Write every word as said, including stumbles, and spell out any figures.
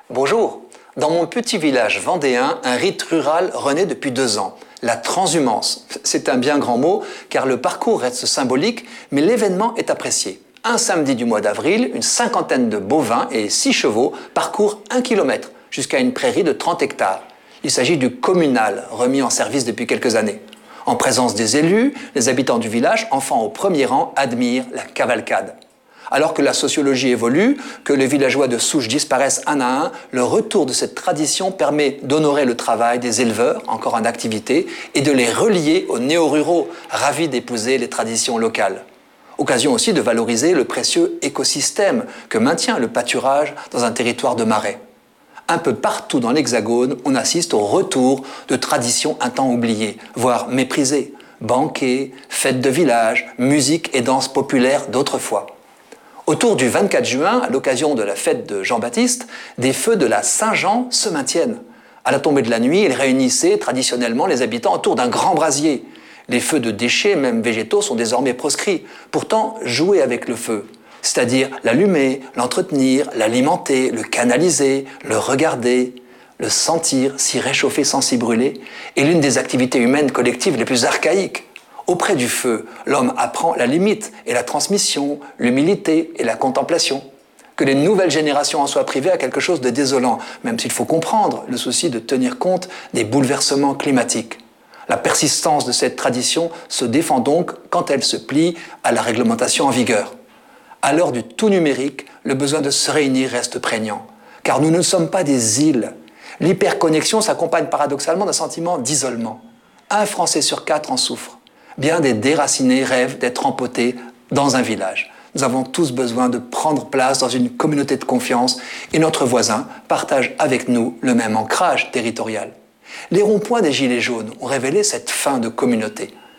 Bonjour. Dans mon petit village vendéen, un rite rural renaît depuis deux ans. La transhumance. C'est un bien grand mot, car le parcours reste symbolique, mais l'événement est apprécié. Un samedi du mois d'avril, une cinquantaine de bovins et six chevaux parcourent un kilomètre jusqu'à une prairie de trente hectares. Il s'agit du communal, remis en service depuis quelques années. En présence des élus, les habitants du village, enfants au premier rang, admirent la cavalcade. Alors que la sociologie évolue, que les villageois de souche disparaissent un à un, le retour de cette tradition permet d'honorer le travail des éleveurs, encore en activité, et de les relier aux néo-ruraux, ravis d'épouser les traditions locales. Occasion aussi de valoriser le précieux écosystème que maintient le pâturage dans un territoire de marais. Un peu partout dans l'Hexagone, on assiste au retour de traditions un temps oubliées, voire méprisées. Banquets, fêtes de village, musique et danse populaires d'autrefois. Autour du vingt-quatre juin, à l'occasion de la fête de Jean-Baptiste, des feux de la Saint-Jean se maintiennent. À la tombée de la nuit, ils réunissaient traditionnellement les habitants autour d'un grand brasier. Les feux de déchets, même végétaux, sont désormais proscrits. Pourtant, jouer avec le feu, c'est-à-dire l'allumer, l'entretenir, l'alimenter, le canaliser, le regarder, le sentir, s'y réchauffer sans s'y brûler, est l'une des activités humaines collectives les plus archaïques. Auprès du feu, l'homme apprend la limite et la transmission, l'humilité et la contemplation. Que les nouvelles générations en soient privées à quelque chose de désolant, même s'il faut comprendre le souci de tenir compte des bouleversements climatiques. La persistance de cette tradition se défend donc quand elle se plie à la réglementation en vigueur. À l'heure du tout numérique, le besoin de se réunir reste prégnant, car nous ne sommes pas des îles. L'hyperconnexion s'accompagne paradoxalement d'un sentiment d'isolement. Un Français sur quatre en souffre. Bien des déracinés rêvent d'être empotés dans un village. Nous avons tous besoin de prendre place dans une communauté de confiance et notre voisin partage avec nous le même ancrage territorial. Les ronds-points des Gilets jaunes ont révélé cette fin de communauté.